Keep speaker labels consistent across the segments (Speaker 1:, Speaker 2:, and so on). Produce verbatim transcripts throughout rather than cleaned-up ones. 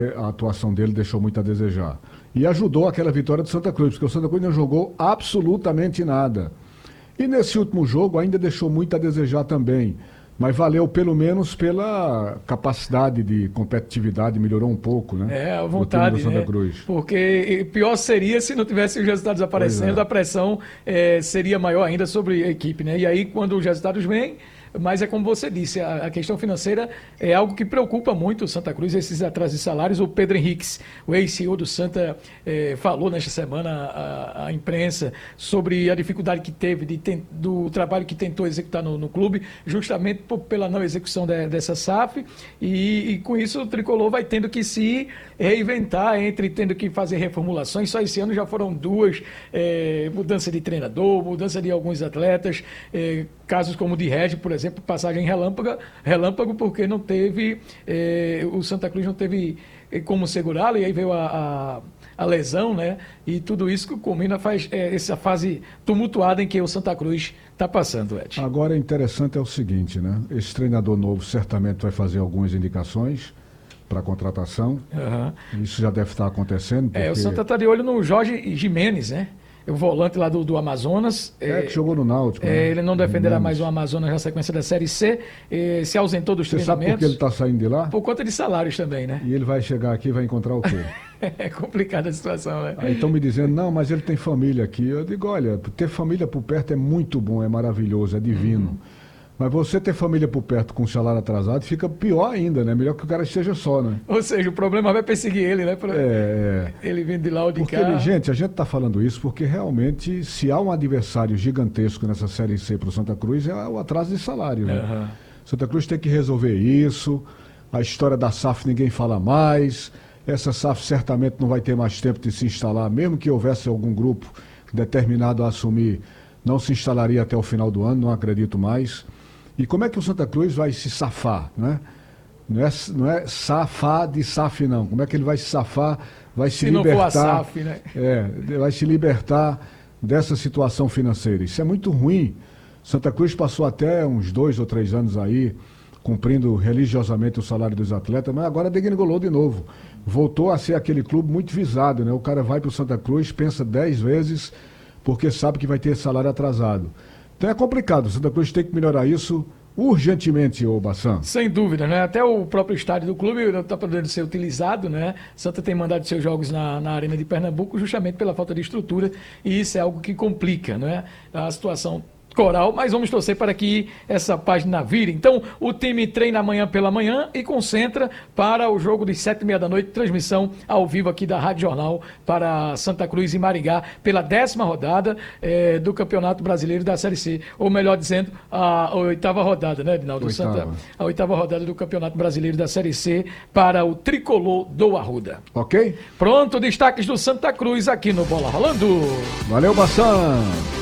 Speaker 1: A atuação dele deixou muito a desejar. E ajudou aquela vitória do Santa Cruz, porque o Santa Cruz não jogou absolutamente nada. E nesse último jogo ainda deixou muito a desejar também. Mas valeu pelo menos pela capacidade de competitividade, melhorou um pouco, né?
Speaker 2: É, a vontade,
Speaker 1: do Santa
Speaker 2: né?
Speaker 1: Cruz.
Speaker 2: Porque pior seria se não tivesse os resultados aparecendo,
Speaker 1: é.
Speaker 2: a pressão é, seria maior ainda sobre a equipe, né? E aí, quando os resultados vêm, mas é como você disse, a, a questão financeira é algo que preocupa muito o Santa Cruz, esses atrasos de salários. O Pedro Henriques, o ex-C E O do Santa, eh, falou nesta semana à, à imprensa sobre a dificuldade que teve de ten, do trabalho que tentou executar no, no clube, justamente por, pela não execução de, dessa S A F, e, e com isso o Tricolor vai tendo que se reinventar, entre tendo que fazer reformulações. Só esse ano já foram duas, eh, mudança de treinador, mudança de alguns atletas, eh, casos como o de Regi, por exemplo, exemplo, passagem relâmpago, relâmpago porque não teve, eh, o Santa Cruz não teve eh, como segurá-lo, e aí veio a, a, a lesão, né? E tudo isso que culmina faz eh, essa fase tumultuada em que o Santa Cruz está passando, Ed.
Speaker 1: Agora, interessante é o seguinte, né? Esse treinador novo certamente vai fazer algumas indicações para a contratação. Uhum. Isso já deve estar acontecendo. Porque...
Speaker 2: É, o Santa está de olho no Jorge Jimenez, né? O volante lá do, do Amazonas.
Speaker 1: É, é, que jogou no Náutico.
Speaker 2: É,
Speaker 1: né?
Speaker 2: Ele não defenderá mais o Amazonas na sequência da Série C. É, se ausentou dos
Speaker 1: Você
Speaker 2: treinamentos.
Speaker 1: Sabe por que ele está saindo de lá?
Speaker 2: Por conta de salários também, né?
Speaker 1: E ele vai chegar aqui e vai encontrar o quê?
Speaker 2: É complicada a situação, né?
Speaker 1: Aí estão me dizendo, não, mas ele tem família aqui. Eu digo, olha, ter família por perto é muito bom, é maravilhoso, é divino. Uhum. Mas você ter família por perto com salário atrasado fica pior ainda, né? Melhor que o cara esteja só, né?
Speaker 2: Ou seja, o problema vai perseguir ele, né? Pra...
Speaker 1: É, é.
Speaker 2: Ele vindo de lá ou de
Speaker 1: porque
Speaker 2: cá.
Speaker 1: Ele, gente, a gente está falando isso porque realmente, se há um adversário gigantesco nessa Série C para o Santa Cruz, é o atraso de salário, né? Uhum. Santa Cruz tem que resolver isso. A história da S A F ninguém fala mais. Essa S A F certamente não vai ter mais tempo de se instalar, mesmo que houvesse algum grupo determinado a assumir, não se instalaria até o final do ano, não acredito mais. E como é que o Santa Cruz vai se safar, né? Não é, não é safar de S A F, não. Como é que ele vai se safar, vai se, se libertar... Se não for a S A F, né? É, vai se libertar dessa situação financeira. Isso é muito ruim. Santa Cruz passou até uns dois ou três anos aí, cumprindo religiosamente o salário dos atletas, mas agora degringolou de novo. Voltou a ser aquele clube muito visado, né? O cara vai para o Santa Cruz, pensa dez vezes, porque sabe que vai ter salário atrasado. Então é complicado, o Santa Cruz tem que melhorar isso urgentemente, ô Bassan.
Speaker 2: Sem dúvida, né? Até o próprio estádio do clube não está podendo ser utilizado, né? Santa tem mandado seus jogos na, na Arena de Pernambuco justamente pela falta de estrutura, e isso é algo que complica, né? A situação Coral, mas vamos torcer para que essa página vire. Então, o time treina amanhã pela manhã e concentra para o jogo de sete e meia da noite, transmissão ao vivo aqui da Rádio Jornal para Santa Cruz e Maringá, pela décima rodada eh, do Campeonato Brasileiro da Série C, ou melhor dizendo, a oitava rodada, né, Edinaldo?
Speaker 1: Oitava.
Speaker 2: Santa, a oitava rodada do Campeonato Brasileiro da Série C para o Tricolor do Arruda.
Speaker 1: Ok?
Speaker 2: Pronto, destaques do Santa Cruz aqui no Bola Rolando.
Speaker 1: Valeu, Bassan!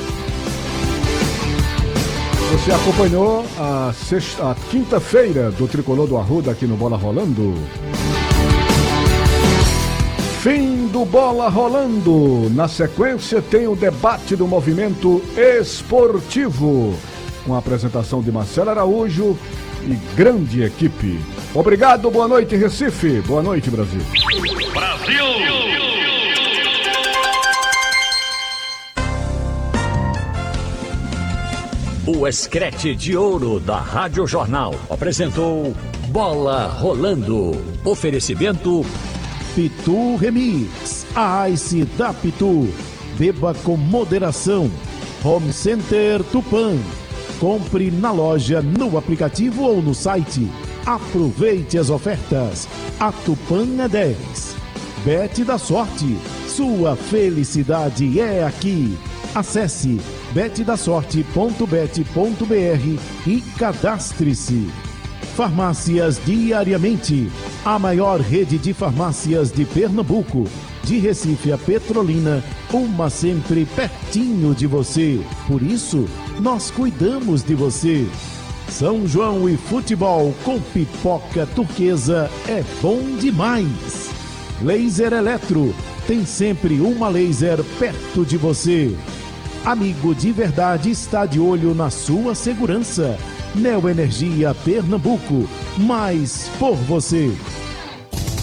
Speaker 1: Você acompanhou a, sexta, a quinta-feira do Tricolor do Arruda aqui no Bola Rolando. Fim do Bola Rolando. Na sequência tem o debate do movimento esportivo, com a apresentação de Marcelo Araújo e grande equipe. Obrigado, boa noite Recife, boa noite Brasil.
Speaker 3: Brasil! O Escrete de Ouro da Rádio Jornal apresentou Bola Rolando. Oferecimento
Speaker 4: Pitu Remix, a Ice da Pitu. Beba com moderação. Home Center Tupã. Compre na loja, no aplicativo ou no site. Aproveite as ofertas. A Tupã é dez. Bet da Sorte. Sua felicidade é aqui. Acesse bet da sorte ponto bet ponto br e cadastre-se. Farmácias Diariamente, a maior rede de farmácias de Pernambuco, de Recife a Petrolina, uma sempre pertinho de você. Por isso, nós cuidamos de você. São João e futebol com pipoca turquesa é bom demais. Laser Eletro, tem sempre uma laser perto de você. Amigo de verdade está de olho na sua segurança. Neoenergia Pernambuco, mais por você.